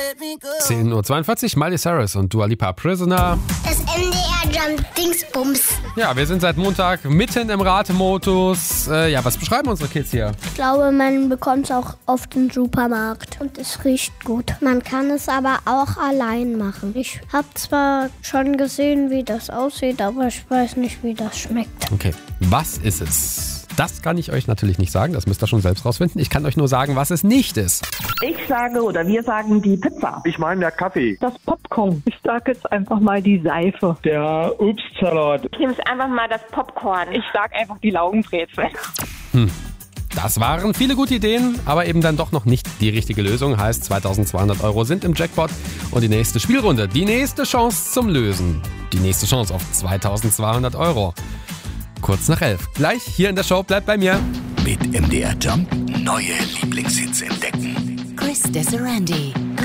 10:42 Uhr, Miley Cyrus und Dua Lipa, Prisoner. Das MDR Jump Dingsbums. Ja, wir sind seit Montag mitten im Ratemodus. Was beschreiben unsere Kids hier? Ich glaube, man bekommt es auch oft im Supermarkt und es riecht gut. Man kann es aber auch allein machen. Ich habe zwar schon gesehen, wie das aussieht, aber ich weiß nicht, wie das schmeckt. Okay, was ist es? Das kann ich euch natürlich nicht sagen, das müsst ihr schon selbst rausfinden. Ich kann euch nur sagen, was es nicht ist. Ich sage oder wir sagen die Pizza. Ich meine der Kaffee. Das Popcorn. Ich sage jetzt einfach mal die Seife. Der Obstsalat. Ich nehme es einfach mal das Popcorn. Ich sage einfach die Laugenbrezel. Das waren viele gute Ideen, aber eben dann doch noch nicht die richtige Lösung. Heißt, 2200 Euro sind im Jackpot und die nächste Spielrunde, die nächste Chance zum Lösen. Die nächste Chance auf 2200 Euro. Kurz nach 11. Gleich hier in der Show, bleibt bei mir. Mit MDR Jump neue Lieblingshits entdecken. Chris Desirandi.